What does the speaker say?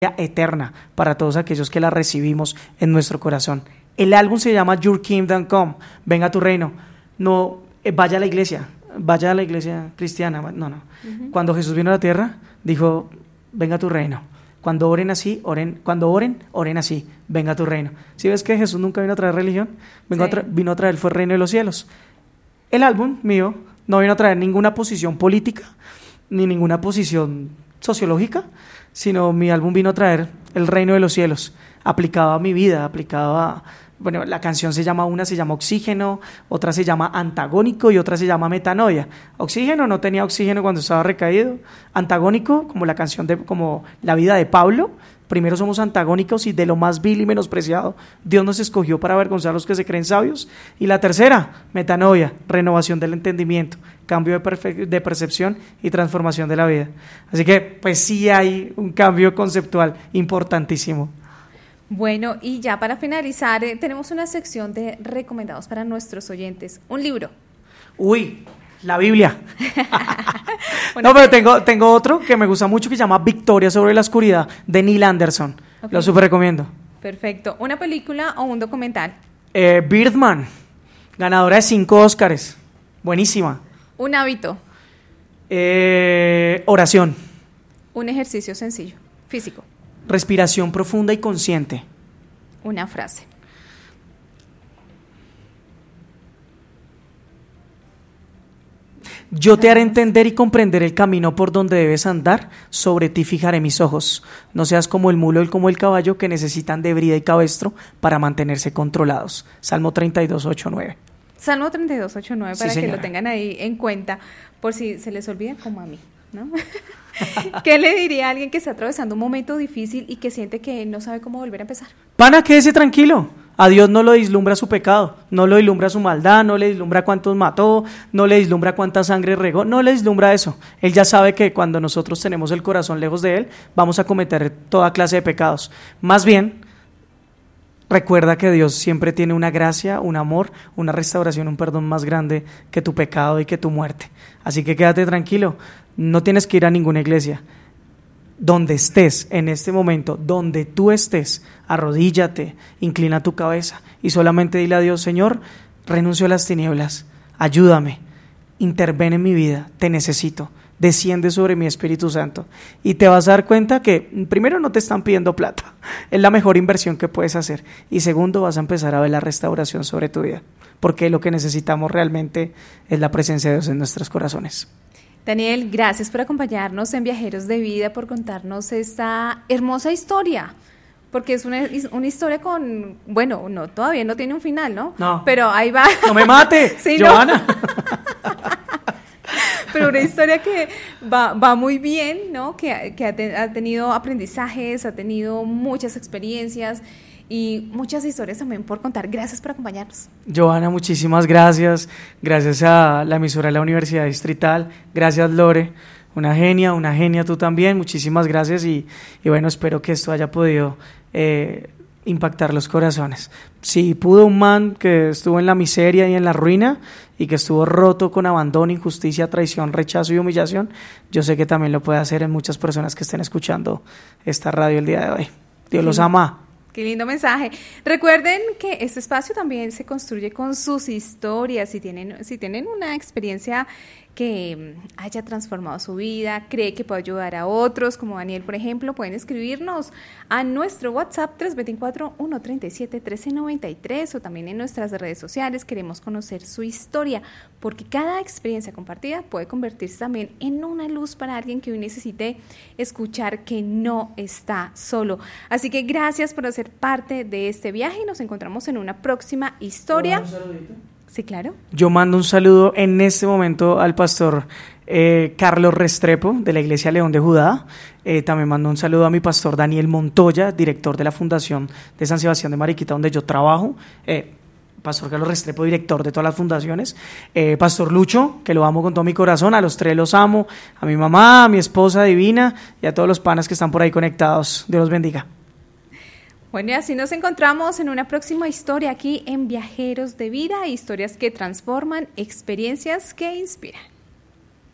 eterna para todos aquellos que la recibimos en nuestro corazón. El álbum se llama Your Kingdom Come, venga tu reino. No, vaya a la iglesia cristiana, no. Uh-huh. Cuando Jesús vino a la tierra, dijo, venga tu reino. Cuando oren así, oren así, venga tu reino. ¿Sí ves que Jesús nunca vino a traer religión? Vino a traer, fue el reino de los cielos. El álbum mío no vino a traer ninguna posición política, ni ninguna posición sociológica, sino mi álbum vino a traer el reino de los cielos, aplicado a mi vida, bueno, la canción una se llama Oxígeno, otra se llama Antagónico y otra se llama Metanoia. Oxígeno, no tenía oxígeno cuando estaba recaído. Antagónico, como la canción como la vida de Pablo. Primero somos antagónicos y de lo más vil y menospreciado Dios nos escogió para avergonzar a los que se creen sabios. Y la tercera, Metanoia, renovación del entendimiento, cambio de percepción y transformación de la vida. Así que pues sí hay un cambio conceptual importantísimo. Bueno, y ya para finalizar, tenemos una sección de recomendados para nuestros oyentes. Un libro. Uy, la Biblia. No, pero tengo otro que me gusta mucho que se llama Victoria sobre la oscuridad, de Neil Anderson. Okay. Lo súper recomiendo. Perfecto. ¿Una película o un documental? Birdman, ganadora de 5 Óscares. Buenísima. ¿Un hábito? Oración. ¿Un ejercicio sencillo, físico? Respiración profunda y consciente. Una frase. Yo te haré entender y comprender el camino por donde debes andar, sobre ti fijaré mis ojos. No seas como el mulo y como el caballo que necesitan de brida y cabestro para mantenerse controlados. Salmo 32, 8, 9. Salmo 32, 8, 9, para sí, que lo tengan ahí en cuenta, por si se les olvida, como a mí, ¿no? ¿Qué le diría a alguien que está atravesando un momento difícil y que siente que no sabe cómo volver a empezar? Pana, quédese tranquilo. A Dios no lo vislumbra su pecado, no lo vislumbra su maldad, no le vislumbra cuántos mató, no le vislumbra cuánta sangre regó, no le vislumbra eso. Él ya sabe que cuando nosotros tenemos el corazón lejos de Él, vamos a cometer toda clase de pecados. Más bien, recuerda que Dios siempre tiene una gracia, un amor, una restauración, un perdón más grande que tu pecado y que tu muerte. Así que quédate tranquilo, no tienes que ir a ninguna iglesia. Donde estés en este momento, donde tú estés, arrodíllate, inclina tu cabeza y solamente dile a Dios, Señor, renuncio a las tinieblas, ayúdame, interven en mi vida, te necesito, desciende sobre mi Espíritu Santo y te vas a dar cuenta que primero no te están pidiendo plata, es la mejor inversión que puedes hacer, y segundo vas a empezar a ver la restauración sobre tu vida, porque lo que necesitamos realmente es la presencia de Dios en nuestros corazones. Daniel, gracias por acompañarnos en Viajeros de Vida, por contarnos esta hermosa historia, porque es una historia con, bueno, no, todavía no tiene un final, ¿no? No. Pero ahí va. ¡No me mate, sí, Johanna! No. Pero una historia que va muy bien, ¿no? Que ha tenido aprendizajes, ha tenido muchas experiencias y muchas historias también por contar. Gracias por acompañarnos. Johanna, muchísimas gracias. Gracias a la emisora de la Universidad Distrital. Gracias, Lore. Una genia tú también. Muchísimas gracias y bueno, espero que esto haya podido impactar los corazones. Si pudo un man que estuvo en la miseria y en la ruina y que estuvo roto con abandono, injusticia, traición, rechazo y humillación, yo sé que también lo puede hacer en muchas personas que estén escuchando esta radio el día de hoy. Dios los ama. Qué lindo mensaje. Recuerden que este espacio también se construye con sus historias. Si tienen una experiencia que haya transformado su vida, cree que puede ayudar a otros, como Daniel, por ejemplo, pueden escribirnos a nuestro WhatsApp 324-137-1393 o también en nuestras redes sociales. Queremos conocer su historia, porque cada experiencia compartida puede convertirse también en una luz para alguien que hoy necesite escuchar que no está solo. Así que gracias por hacer parte de este viaje y nos encontramos en una próxima historia. ¿Un saludito? Sí, claro. Yo mando un saludo en este momento al pastor Carlos Restrepo de la Iglesia León de Judá. También mando un saludo a mi pastor Daniel Montoya, director de la Fundación de San Sebastián de Mariquita, donde yo trabajo. Pastor Carlos Restrepo, director de todas las fundaciones. Pastor Lucho, que lo amo con todo mi corazón. A los tres los amo. A mi mamá, a mi esposa divina y a todos los panas que están por ahí conectados. Dios los bendiga. Bueno, y así nos encontramos en una próxima historia aquí en Viajeros de Vida, historias que transforman, experiencias que inspiran.